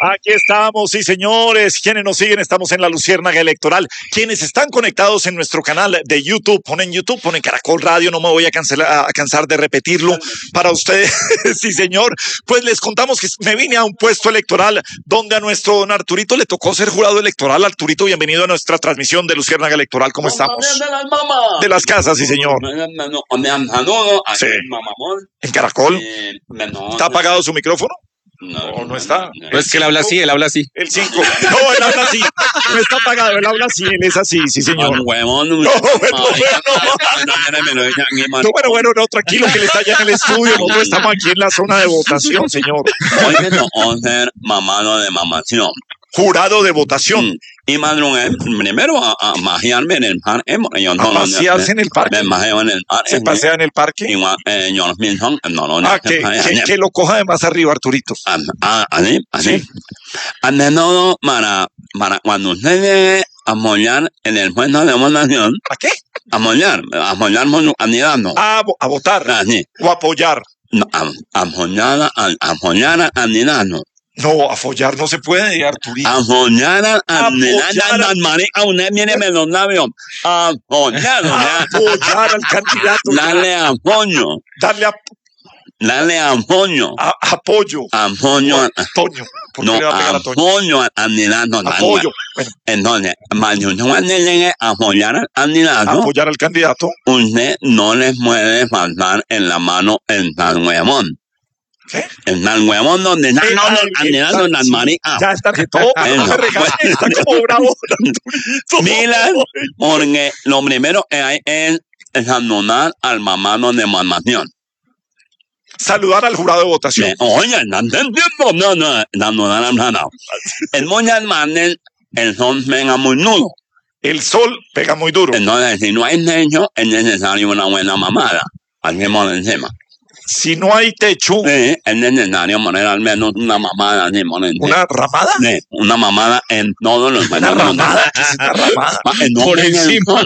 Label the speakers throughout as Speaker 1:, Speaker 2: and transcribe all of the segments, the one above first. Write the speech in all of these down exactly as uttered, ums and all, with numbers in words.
Speaker 1: Aquí estamos, sí señores. Quienes nos siguen, estamos en la Luciérnaga Electoral. Quienes están conectados en nuestro canal de YouTube, ponen YouTube, ponen Caracol Radio, no me voy a, cancelar, a cansar de repetirlo para ustedes, sí señor. Pues les contamos que me vine a un puesto electoral donde a nuestro don Arturito le tocó ser jurado electoral. Arturito, bienvenido a nuestra transmisión de Luciérnaga Electoral. ¿Cómo estamos?
Speaker 2: De las mamás.
Speaker 1: De las casas, sí señor. Sí. ¿En Caracol? ¿Está apagado su micrófono? No, no está.
Speaker 3: No es que él habla así, él habla así.
Speaker 1: El cinco. No, él habla así. No está apagado, él habla así, él es así, sí, señor. No, bueno, bueno. No, bueno, bueno, no, tranquilo, que él está allá en el estudio. Nosotros estamos aquí en la zona de votación, señor.
Speaker 2: Hoy me tocó ser mamado de mamación.
Speaker 1: Jurado de votación.
Speaker 2: Mm. Y madrugué primero a, a magiarme en el parque. Yo
Speaker 1: no, ¿A pasearse en el parque?
Speaker 2: Me majeo en el parque.
Speaker 1: ¿Se pasea en el parque?
Speaker 2: Igual, eh, yo no, no, no,
Speaker 1: ah, que, que, que lo coja de más arriba, Arturito.
Speaker 2: Ah, ah, así, así. Sí. Ante todo, para, para cuando usted llegue a mollar en el puesto de votación.
Speaker 1: ¿A qué?
Speaker 2: A mollar, a mollar candidato.
Speaker 1: Ah, a votar.
Speaker 2: Así.
Speaker 1: O apoyar.
Speaker 2: No, a, a apoyar a, a apoyar al candidato.
Speaker 1: No, a follar no se puede, Arturito.
Speaker 2: A follar al candidato. Marica, usted viene me los labios. A follar.
Speaker 1: A apoyar al candidato.
Speaker 2: Dale apoyo.
Speaker 1: Darle apoyo.
Speaker 2: Dale apoyo.
Speaker 1: A, apoyo.
Speaker 2: Apoyo.
Speaker 1: Toño.
Speaker 2: No, apoyo al candidato.
Speaker 1: Apoyo. Bueno.
Speaker 2: Entonces, cuando usted llegue a apoyar al candidato.
Speaker 1: Apoyar al candidato.
Speaker 2: Usted no le puede faltar en la mano el tan huevón.
Speaker 1: ¿Qué?
Speaker 2: El tan huevón donde no, no, los candidatos, las maricas.
Speaker 1: Ya está que todo, no me regañes, está como bravo, Arturito.
Speaker 2: Mira, porque lo primero que hay es saludar al mamado de mamación.
Speaker 1: Saludar al jurado de votación.
Speaker 2: Oye, no entiendo, no, no, saludar al jurado. En muchas maneras, el sol pega muy duro.
Speaker 1: El sol pega muy duro.
Speaker 2: Entonces, si no hay techo, es necesario una buena mamada. Hacemos encima.
Speaker 1: Si no hay techo,
Speaker 2: sí, es necesario poner al menos una mamada. ¿Sí?
Speaker 1: ¿Una ramada?
Speaker 2: Sí, una mamada en todos los
Speaker 1: ¿Una ramada? ¿Qué es una ramada?
Speaker 2: Por encima.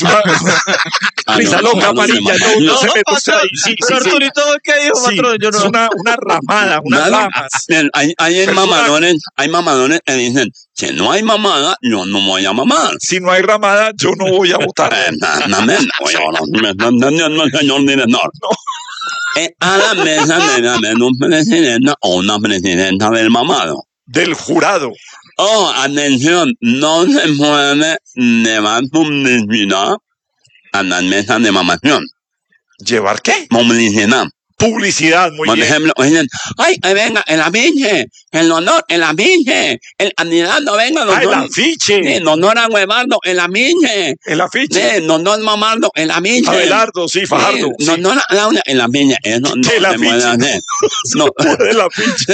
Speaker 1: Risa loca amarilla, no, no se me puso ahí. Sí, sí,
Speaker 3: Arturito, ¿qué dijo, patrón?
Speaker 1: Yo no. Es una, una ramada, unas ramas.
Speaker 2: Hay, hay mamadones, hay mamadones que dicen, si no hay mamada, yo no voy a mamar.
Speaker 1: Si no hay ramada, yo no voy a votar.
Speaker 2: No, me están entendiendo, señor director. No. Eh, a la mesa me llaman un presidente o una presidenta del mamado.
Speaker 1: Del jurado.
Speaker 2: Oh, atención, no se puede llevar publicidad a las mesas de mamación.
Speaker 1: ¿Llevar qué?
Speaker 2: Publicidad.
Speaker 1: Publicidad, muy
Speaker 2: Por
Speaker 1: bien.
Speaker 2: Por ejemplo, dicen, ay, venga, el afiche, el honor, el afiche, el candidato, venga, el honor.
Speaker 1: Ah, el afiche.
Speaker 2: Sí, el honor a Huevardo, el afiche.
Speaker 1: El afiche.
Speaker 2: Sí, el honor Mamardo, el afiche.
Speaker 1: Abelardo, sí, Fajardo.
Speaker 2: Sí, sí. El honor a Laura, el afiche. Eso no
Speaker 1: el
Speaker 2: se
Speaker 1: afiche.
Speaker 2: puede hacer.
Speaker 1: No, no. Se puede el afiche.